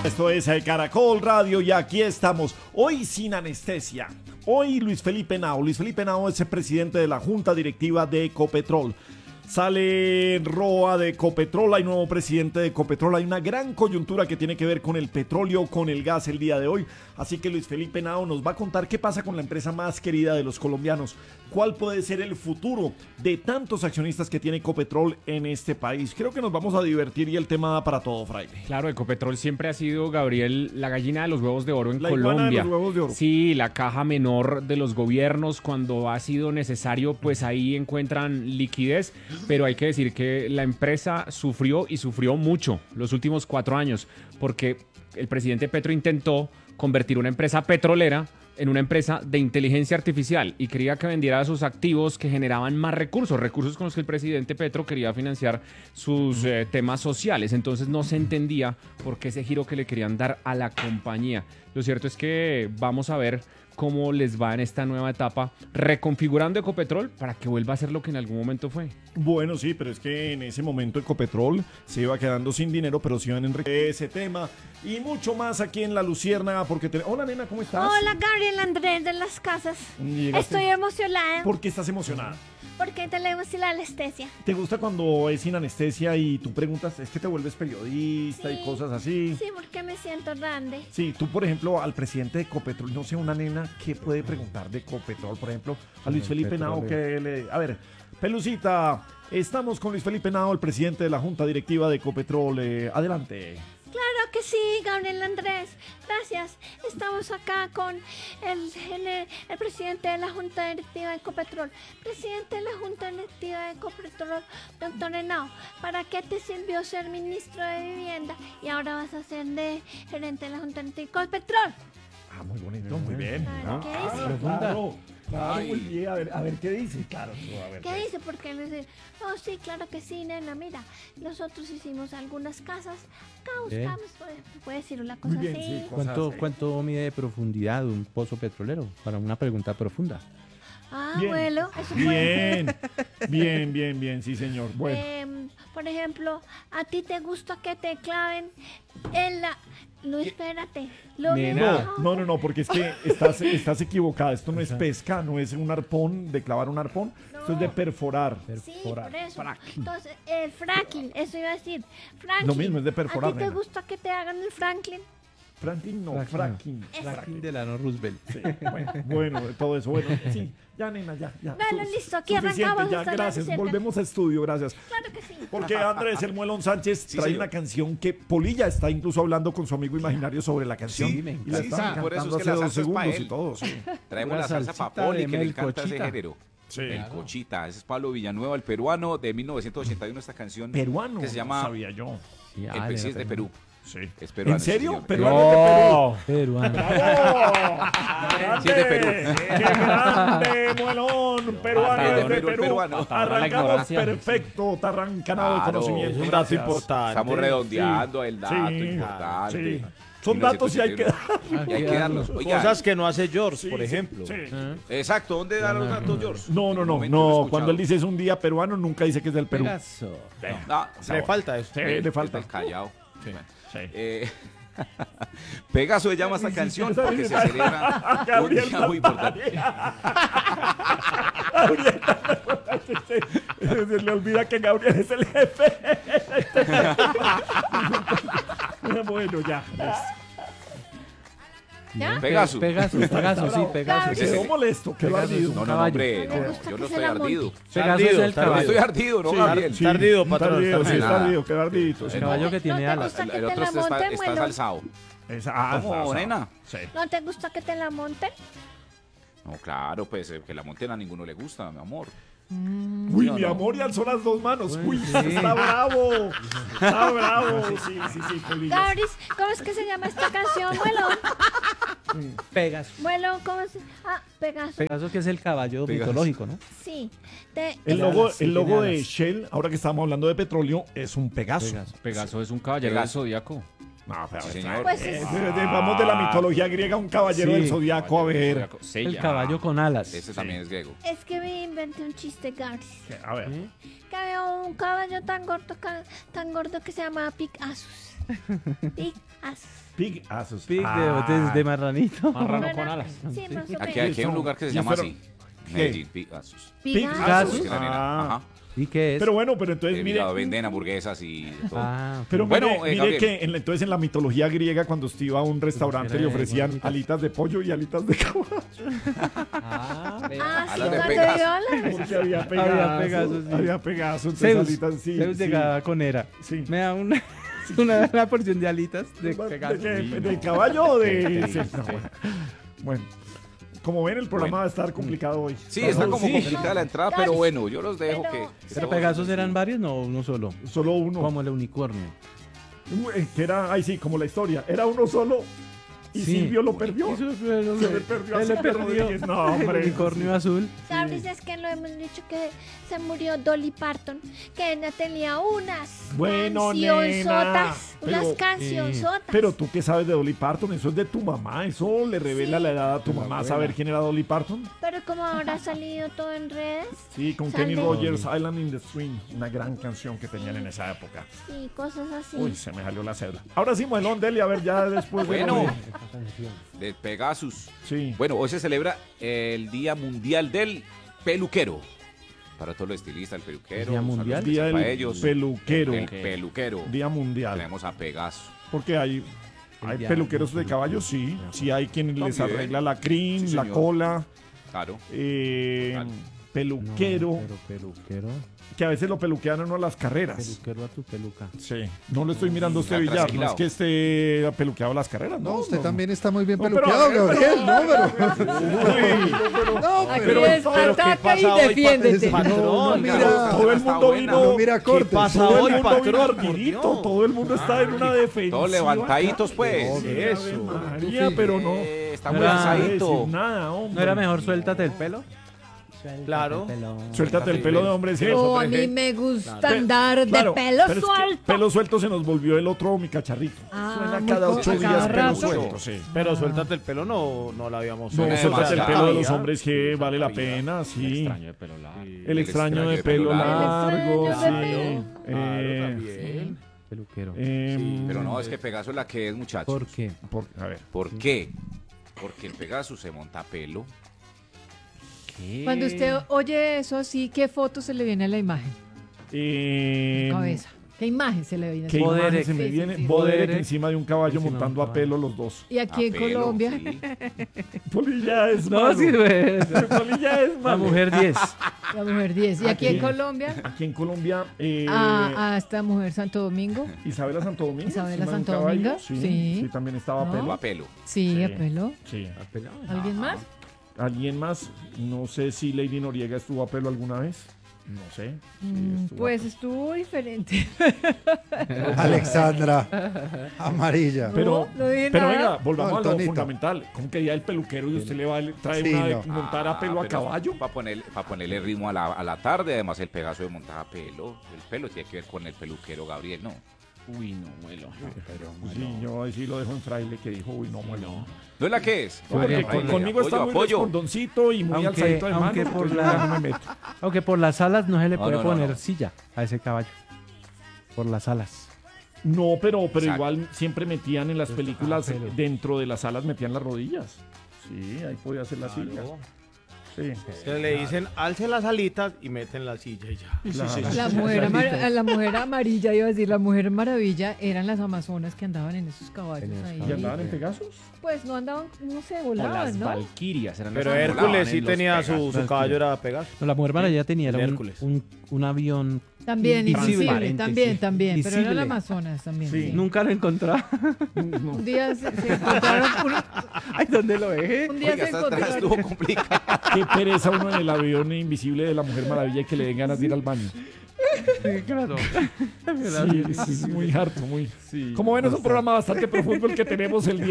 Esto es Caracol Radio y aquí estamos, hoy sin anestesia. Hoy Luis Felipe Henao. Luis Felipe Henao es el presidente de la Junta Directiva de Ecopetrol. Sale Roa de Ecopetrol, hay nuevo presidente de Ecopetrol, hay una gran coyuntura que tiene que ver con el petróleo, con el gas el día de hoy, así que Luis Felipe Henao nos va a contar qué pasa con la empresa más querida de los colombianos, cuál puede ser el futuro de tantos accionistas que tiene Ecopetrol en este país. Creo que nos vamos a divertir y el tema da para todo, Fraile. Claro, Ecopetrol siempre ha sido, Gabriel, la gallina de los huevos de oro en La Colombia. iguana de los huevos de oro. Sí, la caja menor de los gobiernos cuando ha sido necesario, pues ahí encuentran liquidez, pero hay que decir que la empresa sufrió y sufrió mucho los últimos 4 años, porque el presidente Petro intentó convertir una empresa petrolera en una empresa de inteligencia artificial y quería que vendiera sus activos que generaban más recursos con los que el presidente Petro quería financiar sus temas sociales. Entonces no se entendía por qué ese giro que le querían dar a la compañía. Lo cierto es que vamos a ver cómo les va en esta nueva etapa, reconfigurando Ecopetrol para que vuelva a ser lo que en algún momento fue. Bueno, sí, pero es que en ese momento Ecopetrol se iba quedando sin dinero, pero se iban a enriquecer ese tema y mucho más aquí en La Luciérnaga, porque Hola, nena, ¿cómo estás? Hola, Gabriel Andrés de las Casas. Llegaste. Estoy emocionada. ¿Por qué estás emocionada? Porque tenemos la anestesia. ¿Te gusta cuando es sin anestesia y tú preguntas, es que te vuelves periodista Sí. y cosas así? Sí, porque me siento grande. Sí, tú, por ejemplo, al presidente de Ecopetrol, no sé, una nena, ¿qué puede preguntar de Ecopetrol? Por ejemplo, a Luis Felipe Henao, que le... A ver, Pelucita, estamos con Luis Felipe Henao, el presidente de la Junta Directiva de Ecopetrol. Adelante. Claro que sí, Gabriel Andrés. Gracias. Estamos acá con el presidente de la Junta Directiva de Ecopetrol. Presidente de la Junta Directiva de Ecopetrol, doctor Henao, ¿para qué te sirvió ser ministro de Vivienda y ahora vas a ser de gerente de la Junta Directiva de Ecopetrol? Ah, muy bonito, muy bien. A ver, ¿qué dice? Claro, muy bien. A ver, ¿qué dice? Claro, a ver. ¿Qué dice? Porque le dice, oh sí, claro que sí, nena, mira, nosotros hicimos algunas casas, acá buscamos, puede decir una cosa Muy bien, así. sí, cosas así. ¿Cuánto mide de profundidad un pozo petrolero? Para una pregunta profunda. Ah, Bien. bueno, eso puede ser. Bien, sí, señor. Bueno. Por ejemplo, ¿a ti te gusta que te claven en la... No, espérate. Nena. No, porque es que estás equivocada. Esto no es pesca, no es un arpón, de clavar un arpón. Esto es de perforar. Sí, por eso. Entonces, el fracking, eso iba a decir. Franklin, Lo mismo, es de perforar, ¿a ti te nena. gusta que te hagan el Franklin? Franklin no, fracking. Fracking Delano Roosevelt. Sí, bueno, todo eso. Bueno, sí, ya, nena, ya. Bueno, listo, aquí Suficiente, arrancamos ya, esta gracias. receta. Volvemos a estudio, gracias. Claro que sí. Porque Andrés El Muelón Sánchez trae señor. una canción que Polilla está incluso hablando con su amigo imaginario sobre la canción. Sí, y la sí, están sí, por eso cantando es que hace la 2 salsa es pa' segundos él. y todo. Sí. Traemos Una la salsa salsita para Poli, de que le mel, encanta ese cochita. género. Sí. El cochita, ese es Pablo Villanueva, el peruano de 1981, esta canción Peruano, que se llama sabía yo. Sí, El presidente de Perú. Sí. Es peruano. ¿En serio? sí, señor. ¿Peruano es de Perú? No. Peruano. ¡Bravo! Sí, es de Perú. ¡Qué grande, Muelón! Peruano Perdón, es de Perú, Perú. peruano. La Arrancamos ignorancia. perfecto, tarrancanado de Claro, conocimiento. es un Gracias. Estamos redondeando el dato Sí, importante. sí. Son datos y hay que dar. Y hay que darlos. Oiga, Cosas que no hace George, Sí, por sí, ejemplo. sí. exacto, ¿dónde dan los datos, George? No. En el momento lo he escuchado. Cuando él dice es un día peruano, nunca dice que es del Perú. Pegaso. No, Le falta eso. Sí, le falta. El callao. Bueno. Sí. Pegaso se llama esta canción porque se celebra un Gabriel día muy importante. Se le olvida que Gabriel es el jefe. Bueno, ya. ¿Ya? Pegaso. Pegaso, sí, Pegaso. Claro. Quedó molesto, quedó ardido. No, caballo. hombre, Me no, gusta yo que no se estoy la ardido. Pegaso es el Tardido, Yo caballo. estoy ardido, ¿no, Gabriel? Tardido, patrón. Tardido, sí, Nada. tardido, quedó ardidito. sí. El caballo que tiene ¿No te alas. gusta que El te otro la está monten, está Muelón? salsado. ¿Cómo, nena? Sí. ¿No te gusta que te la monten? No, claro, pues que la monten a ninguno le gusta, mi amor. Uy, ¿Sí o mi no? amor, y alzó las 2 manos. Uy, sí. está bravo. Está bravo. Sí, Polillas. Gabris, ¿cómo es que se llama esta canción, Muelón? Pegaso. Muelón, ¿cómo se...? Ah, Pegaso. Pegaso que es el caballo Pegaso. mitológico, ¿no? Sí. El logo tiene de alas. Shell, ahora que estamos hablando de petróleo, es un Pegaso. Pegaso. Pegaso es un caballero del Zodíaco. No, pero Sí, señor. Pues vamos de la mitología griega, un caballero Sí. del zodiaco, a ver. El caballo con alas. Ese también es griego. es que me inventé un chiste, Gabris. A ver. Que había un caballo tan gordo que se llamaba Picasus. Pegasus. Pegasus. Pig Ah. de marranito. Marrano Bueno, con alas. Sí, más o Aquí hay menos. un lugar que se Y llama pero- así. ¿Qué? Medellín, Pegasus. Pegasus. Sí, la nena. Ah. Ajá. ¿Y qué es? Pero bueno, pero entonces Mira, mire. venden hamburguesas y de todo. Ah, Pero Bueno, mire Gabriel. que entonces en la mitología griega, cuando usted iba a un restaurante, Era le de ofrecían gorditas. alitas de pollo y alitas de caballo. Ah, sí, Alas de ¿cuánto Pegasus. dólares? Porque había Pegaso. Había Pegaso, sí. Había Pegaso, entonces Zeus, alitas, sí. Zeus sí. llegaba con Hera. Sí. Me da una porción de alitas de Pegaso. ¿De caballo o de...? Sí, no, bueno, como ven, el programa va a estar complicado hoy. Sí, está como Sí. complicada la entrada, pero bueno, yo los dejo Pero- que... ¿Pero Pegasos eran varios? No, uno solo. Solo uno. Como el unicornio. Que era, ahí sí, como la historia. Era uno solo y Sí. Silvio lo perdió. Se le perdió a Él le Silvio perdió. Rodríguez. No, El hombre. unicornio azul. Gabriel, es que lo hemos dicho que se murió Dolly Parton, que ella tenía unas Bueno, cancionzotas, nena, unas pero- cancionzotas. Pero tú qué sabes de Dolly Parton, eso es de tu mamá, eso le revela Sí. la edad a tu mamá, saber quién era Dolly Parton. Pero como ahora ha salido todo en redes, Sí, con Sale. Kenny Rogers, Island in the Stream, una gran canción que tenían en esa época. y cosas así. Uy, se me salió la cédula. Ahora sí, Modelón, Deli, a ver, ya después de... Bueno, de Pegasus. Sí. Bueno, hoy se celebra el Día Mundial del Peluquero. Para todos los estilistas, el peluquero. ¿Día un saludo mundial? Día especial para del ellos. peluquero. El peluquero. Día mundial. Tenemos a Pegasus. Porque hay día peluqueros del de caballos, sí. Sí hay quien les También. arregla la crin, Sí, la señor. cola. Claro. eh, Total. peluquero. No, pero peluquero. Que a veces lo peluquean a uno a las carreras. Peluquero a tu peluca. Sí. No lo estoy mirando a usted, Está Villar. No es trasquilado. que esté peluqueado a las carreras, ¿no? No, usted no. también está muy bien No, pero peluqueado, a ver, Gabriel. No, Uy, no, Aquí pero es ataca y defiéndete. no, mira, todo el mundo vino. no mira cortes. Todo el mundo vino ardidito. Todo el mundo está en una defensa. Todos levantaditos, pues. Eso. María, pero no. Está No muy era- No alzadito. decir nada, hombre. ¿No era mejor suéltate el pelo? Claro. Suéltate el pelo de hombre. Sí. Oh, a mí me gusta Pe- andar claro, de pelo pero es que suelto. pelo suelto se nos volvió el otro mi cacharrito. Ah, Suena muy cada poco, 8 cada días pelo rato. suelto, sí. Pero suéltate el pelo, no la habíamos No, Suena suéltate el demasiado. pelo de los Todavía. hombres que vale la pena, sí. Extraño de pelo largo. El extraño de pelo largo, El sí. extraño de también. Peluquero. Pero no, es que Pegasus es la que es, muchachos. ¿Por qué? A ver. ¿Por qué? Porque en Pegasus se monta pelo. Cuando usted oye eso así, ¿qué foto se le viene a la imagen? Cabeza. ¿Qué imagen se le viene? ¿Qué Boderek. imagen se me Sí, sí, viene? sí. Boderek Boderek encima de un caballo encima de un montando a caballo. pelo los dos. Y aquí A en pelo, Colombia, sí. Polilla es No, malo. sí, güey. Polilla es La malo. mujer 10. la mujer 10. Y aquí en Colombia, Aquí en Colombia, a esta mujer Santo Domingo. Isabela Santo Domingo. Isabela encima de un Santo caballo, Domingo, Sí, sí. sí, también estaba a No. pelo. A pelo. Sí, Sí. a pelo. Sí. ¿Alguien más? ¿Alguien más? No sé si Lady Noriega estuvo a pelo alguna vez. No sé. Sí, estuvo a Pues pelo. estuvo diferente. Alexandra, amarilla. Pero, no dije pero nada. venga, volvamos No, a el lo tonito. fundamental. ¿Cómo que ya el peluquero y usted le va trae Sí, una de no. montar a pelo a caballo? Para ponerle ritmo a la tarde, además el Pegaso de montar a pelo. El pelo tiene que ver con el peluquero Gabriel, ¿no? Uy, no, muelo. Sí, yo sí lo dejo en fraile que dijo, uy, no, bueno. ¿No es la que es? Porque Ay, conmigo está muy apoyo. respondoncito y muy Aunque- alzadito de mano, aunque por entonces la- yo ya no me meto. Aunque por las alas no se le No, puede no, no, poner no. silla a ese caballo. Por las alas. No, pero Exacto. igual siempre metían en las películas, pero- dentro de las salas metían las rodillas. Sí, ahí podía hacer la silla. Sí. Se le dicen, alce las alitas y meten la silla y ya. Claro. La mujer amarilla, iba a decir, la mujer maravilla, eran las amazonas que andaban en esos caballos ahí. ¿Y andaban en Pegasus? Pues no andaban, no sé, O las volaban, ¿no? valquirias eran Pero las que volaban Hércules sí en los tenía Pegasus. su caballo, era Pegaso. No, la mujer maravilla tenía era Hércules. un avión. También, Invisible. invisible, también, también, pero Visible. eran amazonas también. Sí. sí. Nunca lo encontraba. Un día se encontraron, Ay, ¿dónde lo dejé? un día Oiga, se esta atrás encontraron, estuvo complicado. Qué pereza uno en el avión invisible de la Mujer Maravilla y que le den ganas de ir al baño. Sí, claro. Sí, es muy harto, muy. Como ven, es un programa bastante profundo el que tenemos el día